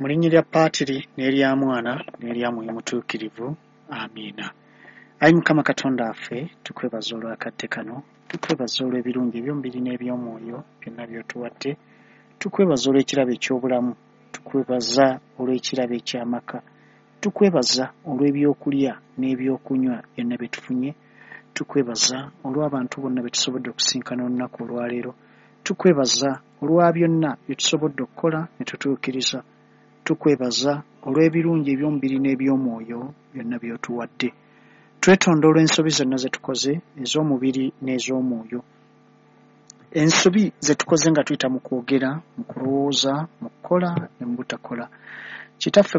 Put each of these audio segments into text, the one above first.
Mu linnya lya Paatiri n'erya Mwana n'erya Mwoyo Mutuukirivu. Amiina. Ayi Mukama Katonda waffe, tukwebaza olw'akadde kano, tukwebaza olw'ebirungi eby'omubiri n'eby'omwoyo byonna by'otuwadde, tukwebaza olw'ekirabo eky'obulamu, tukwebaza olw'ekirabo eky'amaka, tukwebaza olw'ebyokulya n'ebyokunywa byonna bye tufunye, tukwebaza olw'abantu bonna be tusobodde okusinkana olunaku olwaleero, tukwebaza olwa byonna bye tusobodde okukola ne tutuukiriza, tukwebaza olw'ebirungi eby'omubiri n'eby'omwoyo byonna by'otuwadde. Twetonda olw'ensobi zonna ze tukoze ez'omubiri n'ez'omwoyo. Ensobi ze tukoze nga tuyita mu kwogera, mu kulowooza, mu kukola ne mu butakola. Kitaffe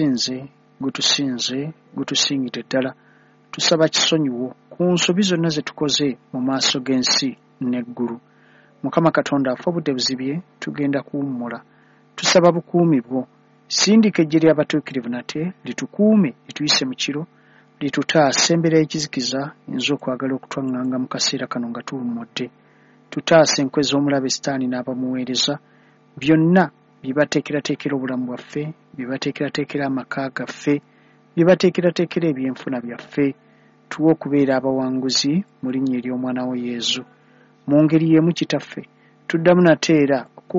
gutusingidde ddala. Tusaba kisonyiwo ku nsobi zonna ze tukoze mu maaso g'ensi n'eggulu. Mukama Katonda waffe, obudde buzibye, tugenda kuwummula. Tusaba bukuumi bwo. Sindika eggye ly'abatuukirivu nate litukuume lituyise mu kiro, litutaase embeera y'ekizikiza yinza okwagala okutwaŋŋanga mu kaseera kano nga tuwummudde. Tutaase enkwe z'omulabe Sitaani n'abamuweereza, byonna bye bateekerateekera obulamu bwaffe, bye bateekerateekera amaka gaffe, bye bateekerateekera ebyenfuna byaffe. Tuwe okubeera abawanguzi mu linnya ery'Omwana wo Yesu. Mu ngeri y'emu Kitaffe, tuddamu nate era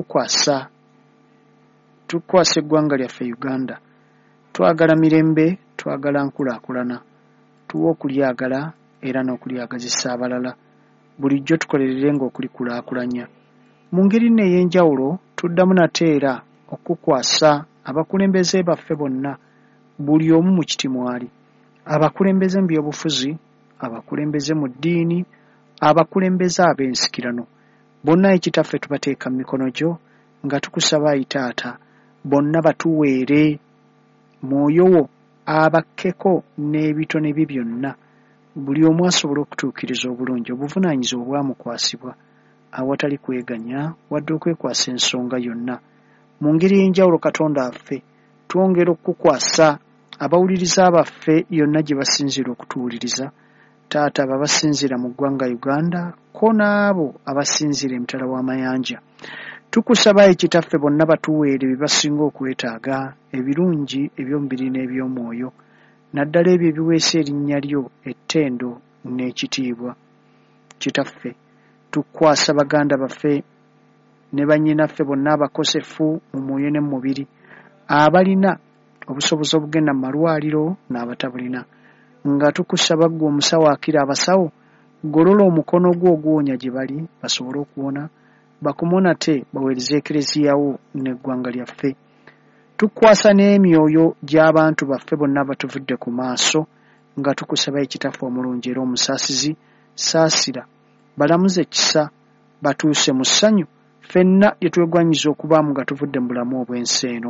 tukwasa eggwanga lyaffe Uganda. Twagala mirembe, twagala nkulaakulana. Tuwe okulyagala era n'okulyagazisa abalala. Bulijjo tukolererenga okulikulaakulanya. Mu ngeri nno ey'enjawulo, tuddamu nate era okukwasa abakulembeze baffe bonna, buli omu mu kiti mwali. Abakulembeze mu byobufuzi, abakulembeze mu ddiini, abakulembeze ab'ensikirano. Bonna Ekitaffe tubateeka mu mikono gyo nga tukusaba Ayi Taata, bonna batuweere Mwoyo wo abakkeko n'ebitone bye byonna, buli omu asobole okutuukiriza obulungi obuvunaanyizibwa obwamukwasibwa awatali kweganya wadde okwekwasa ensonga yonna. Mu ngeri y'enjawulo Katonda waffe, twongera okukwasa abawuliriza baffe yonna gye basinziira okutuwuliriza. Taata, abo abasinziira mu ggwanga Uganda, ko n'abo abasinziira emitala w'amayanja. Tukusaba Ekitaffe bonna batuweere bye basinga okwetaaga, ebirungi eby'omubiri n'eby'omwoyo, naddala ebyo ebiweesa erinnya lyo ettendo n'ekitiibwa. Kitaffe, tukwasa baganda baffe ne bannyinaffe bonna abakosefu mu mwoyo ne mu mubiri, abalina obusobozi obugenda mu malwaliro n'abatabulina, nga tukusaba ggwe omusawo akira abasawo, golola omukono gwo ogwonya gye bali basobole okuwona, bakomo nate baweereze ekereziya wo n'eggwanga lyaffe. Tukwasa n'emyoyo gy'abantu baffe bonna abatuvudde ku maaso, nga tukusaba Ekitaffe omulungi era omusaasizi, saasira, balamuze ekisa, batuuse mu ssanyu ffenna lye twegwanyiza okubaamu nga tuvudde mu bulamu obw'ensi eno.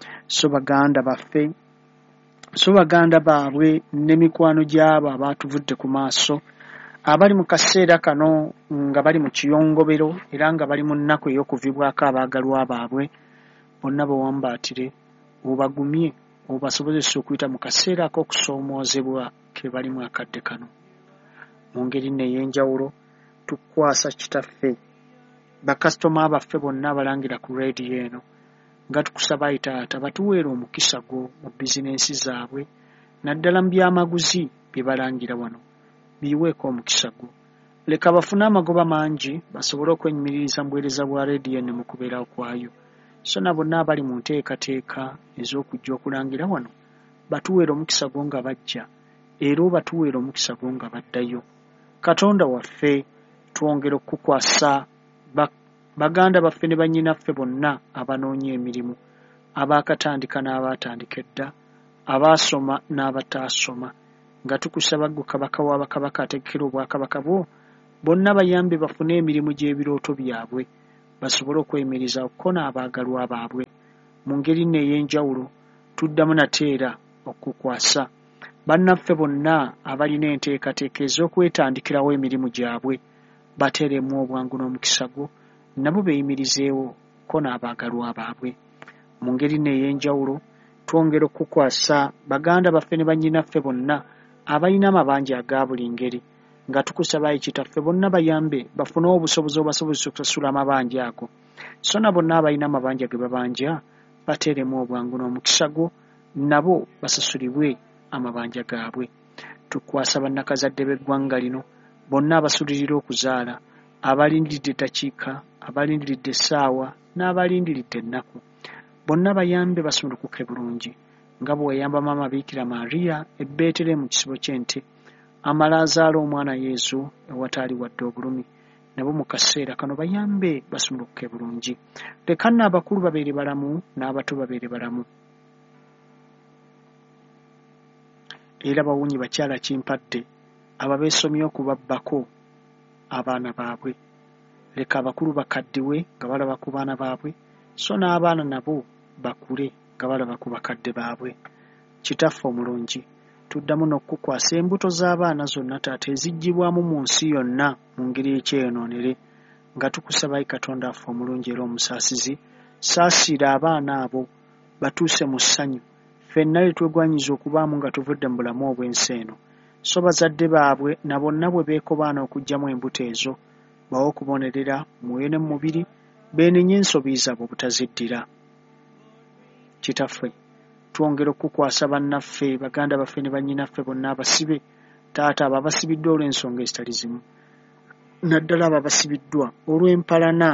So baganda baabwe ne mikwano gy'abo abaatuvudde ku maaso, abali mu kaseera kano nga bali mu kiyongobero era nga bali mu nnaku ey'okuvibwako abaagalwa baabwe, bonna bawambaatire, obagumye, obasobozesa okuyita mu kaseera ak'okusoomoozebwa ke balimu akadde kano. Mu ngeri nno ey'enjawulo, tukwasa Kitaffe bakasitoma baffe bonna abalangira ku leediyo eno, nga tukusaba Ayi Taata batuweere omukisa gwo mu bizinensi zaabwe, naddala mu byamaguzi bye balangira wano, biweeko omukisa gwo. Leka bafune amagoba mangi basobole okwenyumiririza mu buweereza bwa leediyo eno mu kubeerawo kwayo. So na bonna abali mu nteekateeka ez'okujja okulangira wano, batuweere omukisa gwo nga bajja, era obatuweere omukisa gwo nga baddayo. Katonda waffe, twongera okukwasa baganda baffe ne bannyinaffe bonna abanoonya emirimu, abaakatandika n'abaatandika edda, abaasoma n'abataasoma, nga tukusaba ggwe Kabaka w'abakabaka ategekera obwakabaka bwo, bonna bayambe bafune emirimu gy'ebirooto byabwe, basobole okwemeriza okukona abaagalwa baabwe. Mu ngeri nno ey'enjawulo, tuddamu nate era okukwasa bannaffe bonna abalina enteekateeka ez'okwetandikirawo emirimu gyabwe, bateeremu obwangu n'omukisa gwo, nabo beeyimirizeewo ko n'abaagalwa baabwe. Mu ngeri nno ey'enjawulo, twongera okukwasa baganda baffe ne bannyinaffe bonna abalina amabanja aga buli ngeri, nga tukusaba Ekitaffe bonna bayambe bafune obusobozi obasobozesa okusasula amabanja ago. So na bonna abalina amabanja ge babanja, bateeremu obwangu n'omukisa gwo, nabo basasulibwe amabanja gaabwe. Tukwasa bannakazadde b'eggwanga lino bonna abasulirira okuzaala, abalindiridde eddakiika, abalindiridde essaawa n'abalindiridde ennaku. Bonna bayambe basumulukuke bulungi nga bwe wayamba maama Biikira Maariya e Beeterehemu mu kisibo ky'ente, amala azaala omwana Yesu ewataali wadde obulumi. Nabo mu kaseera kano bayambe basumulukuke bulungi. Leka n'abakulu babeere balamu n'abato babeere balamu. Era bawunyi bakyala kimpadde ababeesomye okubabbako abaana baabwe. Leka abakulu bakaddiwe nga balaba ku baana baabwe, so n'abaana nabo bakule nga balaba ku bakadde baabwe. Kitaffe omulungi, tuddamu n'okukwasa embuto z'abaana zonna taata eziggyibwamu mu nsi yonna mu ngeri ekyeyononere, nga tukusaba Ayi Katonda waffe omulungi era omusaasizi, saasira abaana abo batuuse mu ssanyu, ffenna lye twegwanyiza okubaamu nga tuvudde mu bulamu obw'ensi eno. So bazadde baabwe na bonna bwe beekobaana okuggyamu embuto ezo, bawe okubonerera mwoyo ne mubiri, beenenye ensobi zaabwe obutaziddira. Kitaffe, twongera okukwasa bannaffe, baganda baffe ne bannyinaffe bonna abasibe, taata abo abasibiddwa olw'ensonga ezitali zimu, naddala abo abasibiddwa olw'empalana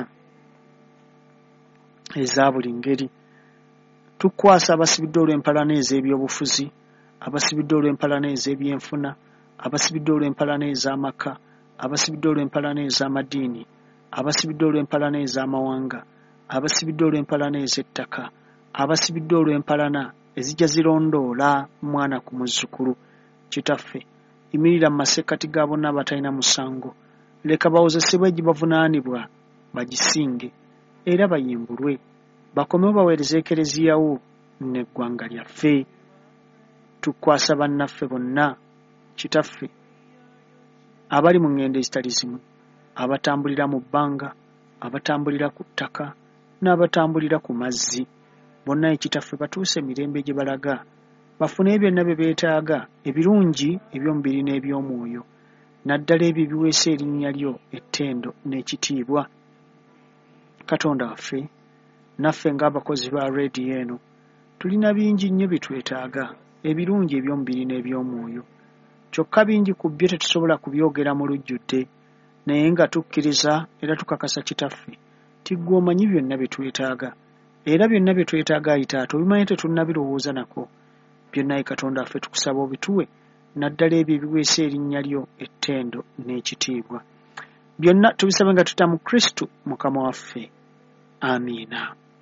eza buli ngeri. Tukwasa abasibiddwa olw'empalana ez'ebyobufuzi, abasibiddwa olw'empalana ez'ebyenfuna, abasibiddwa olw'empalana ez'amaka, abasibiddwa olw'empalana ez'amadiini, abasibiddwa olw'empalana ez'amawanga, abasibiddwa olw'empalana ez'ettaka, abasibiddwa olw'empalana ezijja zirondoola mwana ku muzzukulu. Kitaffe, yimirira mu masekkati ga bonna abatalina musango, leka bawozesebwe egibavunaanibwa bagisinge era bayimbulwe, bakomewo baweereze ekereziyawo n'eggwanga lyaffe. Tukwasa bannaffe bonna, Kitaffe, abali mu ngendo ezitali zimu, abatambulira mu bbanga, abatambulira ku ttaka n'abatambulira ku mazzi, bonna Ekitaffe batuuse emirembe gye balaga, bafune byonna bye beetaaga, ebirungi eby'omubiri n'eby'omwoyo, naddala ebyo ebiweesa erinnya lyo ettendo n'ekitiibwa. Katonda waffe, naffe ng'abakozi ba leediyo eno tulina bingi nnyo bye twetaaga, ebirungi eby'omubiri n'eby'omwoyo, kyokka bingi ku byo tetusobola kubyogera mu lujjudde, naye nga tukkiriza era tukakasa Kitaffe ti ggwe omanyi byonna bye twetaaga, era byonna bye twetaaga Ayi Taata obimanyi tetunnabirowooza nako. Byonna Ayi Katonda waffe tukusaba obituwe, naddala ebyo ebiweesa erinnya lyo ettendo n'ekitiibwa. Byonna tubisabe nga tuta mu Kristo Mukama waffe. Amiina.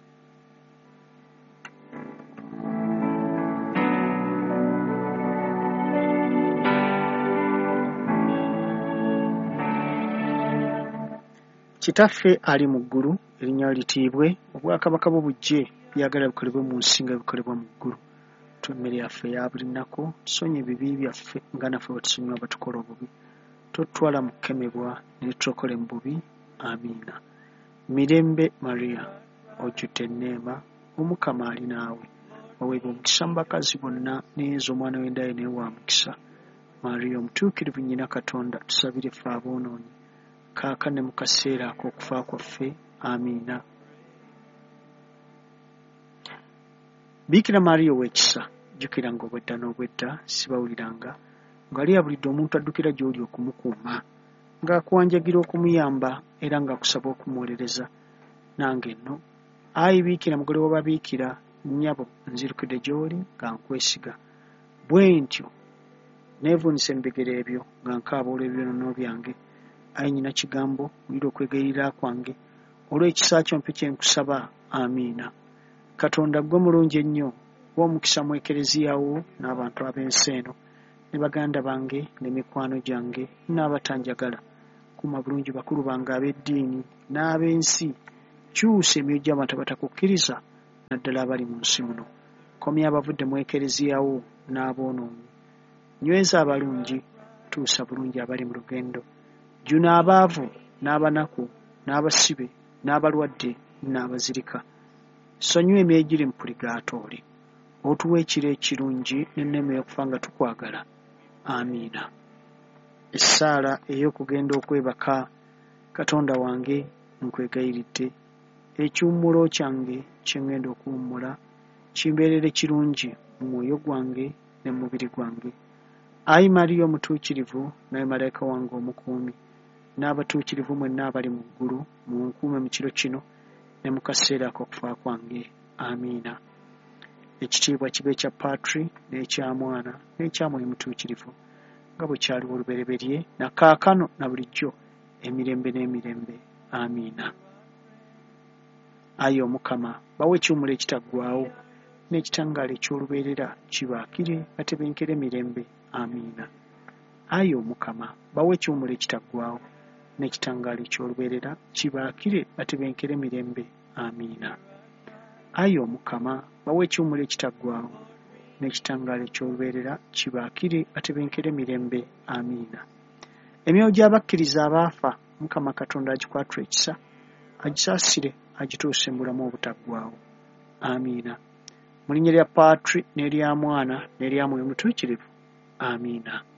Kitaffe ali mu ggulu, erinnya litiibwe, obwakabaka bwo bujje, byagala bikolebwe mu nsi nga bikolebwa mu ggulu. Emmere yaffe eya buli nnaku tusonye ebibi byaffe nga naffe bwe tusonyiwa batukola obubi, totutwala mu kukemebwa ne tutokole mu bubi. Amiina. Mirembe Maria, ojjudde enneema, Omukama ali naawe, waweebwa omukisa mu bakazi bonna, ne Yesu omwana w'endaye naye wa mukisa. Maria omutuukirivu nnyina Katonda, tusabire ffe aboonoonyi, kaaka ne mu kaseera ak'okufa kwaffe. Amiina. Biikira Maria ow'ekisa, jjukira ng'obwedda n'obwedda sibawuliranga, ng'ali abulidde omuntu addukira gy'oli okumukuuma, ng'akuwanjagira okumuyamba era ng'akusaba okumuwolereza. Nange nno, Ayi Biikira mugole w'ababiikira, nnyabo nzirukidde gy'oli nga nkwesiga, bwe ntyo neevuunisa ebigere ebyo nga nkaaba olw'ebyonoono byange. Ayi nnyina kigambo, wulira okwegayirira kwange, olw'ekisa kyo mpe kye nkusaba. Amiina. Katonda ggwe mulungi ennyo, w'omukisa mu ekereziyawo n'abantu ab'ensi eno, ne baganda bange ne mikwano gyange n'abatanjagala. Kuuma bulungi bakulu bange ab'eddiini n'ab'ensi, kyusa emyoyo gy'abantu abatakukkiriza naddala abali mu nsi muno. Komya abavudde mu ekereziyawo n'aboonoonyi, nyweza abalungi, tuusa bulungi abali mu lugendo, jjuna abaavu n'abanaku n'abasibe n'abalwadde n'abazirika. Sonyiwa emyoyo giri mu puligaatooli, otuwa ekiro ekirungi n'enneema y'okufa nga tukwagala. Amiina. Essaala ey'okugenda okwebaka, Katonda wange nkwegayiridde, ekiwummulo kyange kye ŋŋenda okuwummula kimbeerere kirungi mu mwoyo gwange ne mu mubiri gwange. Ayi Mariya omutuukirivu, naye malayika wange omukuumi, n'abatuukirivu mwenna abali mu ggulu, munkuume mu kiro kino ne mu kaseera ak'okufa kwange. Amiina. Ekitiibwa kibe ekya Patri n'ekya Mwana n'ekya Mwoyo Mutuukirivu, nga bwe kyaliwo olubereberye na kaakano na bulijjo emirembe n'emirembe. Amiina. Ayi Omukama, bawe ekiwummulo ekitaggwaawo n'ekitangaala eky'olubeerera kibaakire batebenkere emirembe. Amiina. Ayi Omukama, bawe ekiwummulo ekitaggwaawo n'ekitangaala eky'olubeerera kibaakire batebenkere emirembe. Amiina. Ayi Omukama, bawe ekiwummulo ekitaggwaawo n'ekitangaala eky'olubeerera kibaakire batebenkere emirembe. Amiina. Emyoyo gy'abakkiriza abaafa, Mukama Katonda agikwatule ekisa, agisaasire, agituuse mu bulamu obutaggwaawo. Amiina. Mu linnya lya Patri n'erya Mwana n'erya Mwoyo Mutuukirivu. Amiina.